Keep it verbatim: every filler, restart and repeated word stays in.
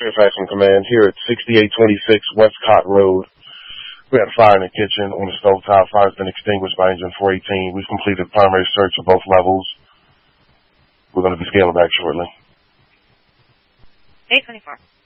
Fairfax in command here at sixty-eight twenty-six Westcott Road. We had a fire in the kitchen on the stovetop. Fire's been extinguished by engine four eighteen. We've completed primary search of both levels. We're going to be scaling back shortly. eight twenty-four.